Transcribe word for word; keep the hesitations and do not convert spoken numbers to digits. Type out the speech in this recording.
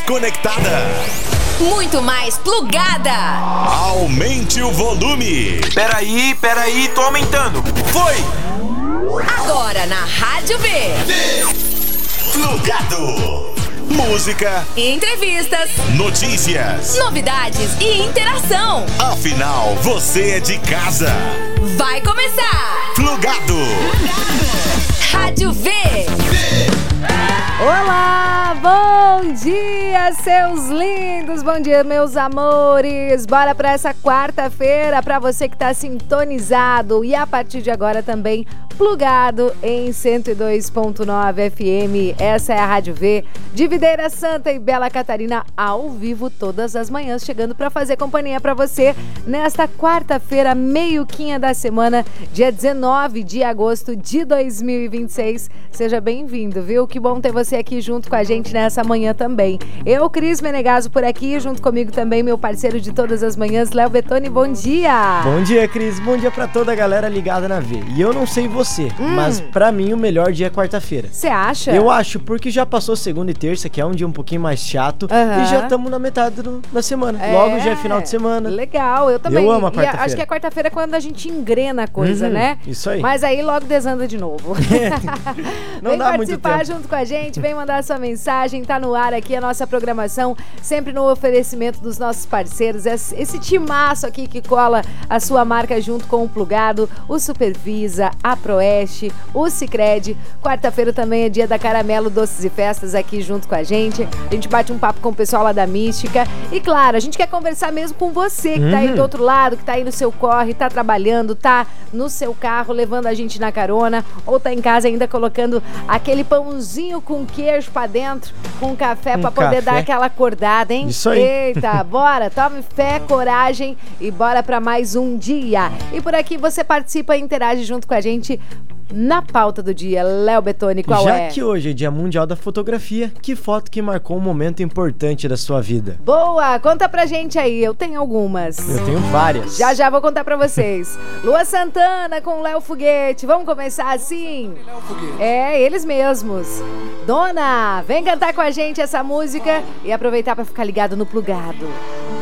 conectada. Muito mais plugada. Aumente o volume. Peraí, peraí, tô aumentando. Foi. Agora na Rádio V. Plugado. Música, entrevistas, notícias, novidades e interação. Afinal, você é de casa. Vai começar. Plugado. Rádio V. Olá, bom dia, seus lindos, bom dia, meus amores. Bora para essa quarta-feira, para você que tá sintonizado e a partir de agora também plugado em cento e dois ponto nove F M. Essa é a Rádio V, de Videira Santa e Bela Catarina, ao vivo todas as manhãs, chegando para fazer companhia para você nesta quarta-feira, meio-quinha da semana, dia dezenove de agosto de dois mil e vinte e seis. Seja bem-vindo, viu? Que bom ter você aqui junto com a gente nessa manhã também. Eu, Cris Menegaso, por aqui, junto comigo também meu parceiro de todas as manhãs, Léo Bettoni. Bom dia! Bom dia, Cris. Bom dia pra toda a galera ligada na V. E eu não sei você, hum. mas pra mim o melhor dia é quarta-feira. Você acha? Eu acho, porque já passou segunda e terça, que é um dia um pouquinho mais chato, uhum. e já estamos na metade do, da semana. É. Logo já é final de semana. Legal, eu também. Eu amo a e quarta-feira. Acho que a quarta-feira é quando a gente engrena a coisa, uhum. né? Isso aí. Mas aí logo desanda de novo. Não vem dá muito tempo. participar junto com a gente, vem mandar sua mensagem, tá no ar aqui a nossa programação, sempre no oferecimento dos nossos parceiros, esse timaço aqui que cola a sua marca junto com o Plugado, o Supervisa, a Proeste, o Sicredi. Quarta-feira também é dia da Caramelo Doces e Festas aqui junto com a gente. A gente bate um papo com o pessoal lá da Mística e claro, a gente quer conversar mesmo com você que tá aí uhum. do outro lado, que tá aí no seu corre, tá trabalhando, tá no seu carro levando a gente na carona ou tá em casa ainda colocando aquele pãozinho com queijo pra dentro, com café um pra poder café. dar aquela acordada, hein? Isso aí. Eita, bora, tome fé, coragem e bora pra mais um dia. E por aqui você participa e interage junto com a gente na pauta do dia. Léo Bettoni, qual Já é? que hoje é Dia Mundial da Fotografia, que foto que marcou um momento importante da sua vida? Boa, conta pra gente aí, eu tenho algumas. Eu tenho várias. Já já vou contar pra vocês. Lua Santana com Léo Foguete, vamos começar assim? É, eles mesmos. Dona, vem cantar com a gente essa música e aproveitar pra ficar ligado no Plugado.